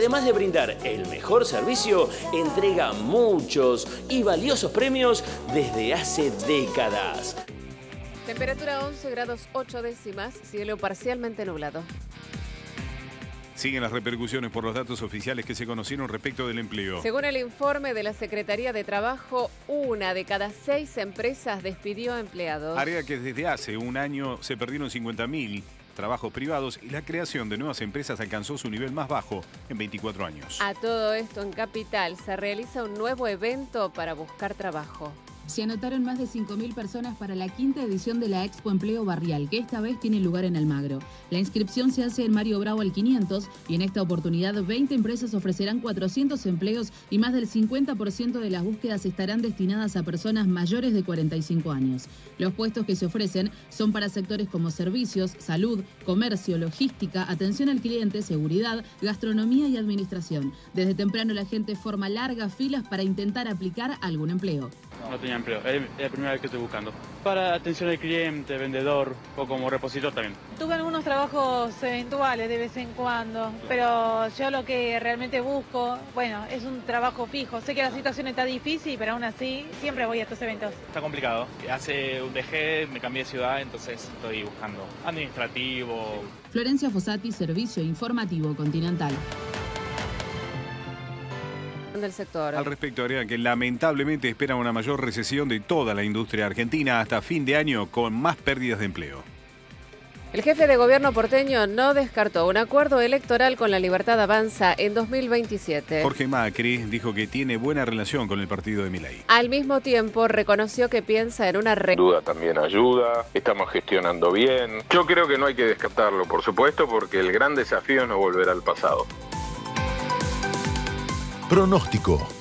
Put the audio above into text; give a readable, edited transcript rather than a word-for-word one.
además de brindar el mejor servicio, entrega muchos y valiosos premios desde hace décadas. Temperatura 11 grados 8 décimas, cielo parcialmente nublado. Siguen las repercusiones por los datos oficiales que se conocieron respecto del empleo. Según el informe de la Secretaría de Trabajo, 1 de cada 6 empresas despidió a empleados. Agrega que desde hace un año se perdieron 50.000 trabajos privados y la creación de nuevas empresas alcanzó su nivel más bajo en 24 años. A todo esto, en Capital se realiza un nuevo evento para buscar trabajo. Se anotaron más de 5.000 personas para la 5ª edición de la Expo Empleo Barrial, que esta vez tiene lugar en Almagro. La inscripción se hace en Mario Bravo al 500 y en esta oportunidad 20 empresas ofrecerán 400 empleos y más del 50% de las búsquedas estarán destinadas a personas mayores de 45 años. Los puestos que se ofrecen son para sectores como servicios, salud, comercio, logística, atención al cliente, seguridad, gastronomía y administración. Desde temprano la gente forma largas filas para intentar aplicar algún empleo. No tenía empleo, es la primera vez que estoy buscando. Para atención al cliente, vendedor o como repositor también. Tuve algunos trabajos eventuales de vez en cuando, pero yo lo que realmente busco, bueno, es un trabajo fijo. Sé que la situación está difícil, pero aún así siempre voy a estos eventos. Está complicado. Hace un DG, me cambié de ciudad, entonces estoy buscando administrativo. Florencia Fossati, Servicio Informativo Continental. Del sector. Al respecto, agrega que lamentablemente espera una mayor recesión de toda la industria argentina hasta fin de año con más pérdidas de empleo. El jefe de gobierno porteño no descartó un acuerdo electoral con La Libertad Avanza en 2027. Jorge Macri dijo que tiene buena relación con el partido de Milei. Al mismo tiempo, reconoció que piensa en una duda también ayuda, estamos gestionando bien. Yo creo que no hay que descartarlo, por supuesto, porque el gran desafío es no volver al pasado. Pronóstico.